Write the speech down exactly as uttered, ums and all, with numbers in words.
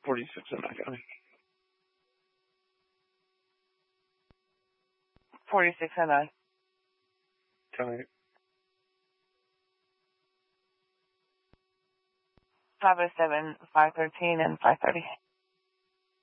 forty-six in that county. forty-six and nine. County. five oh seven, five thirteen, and five thirty.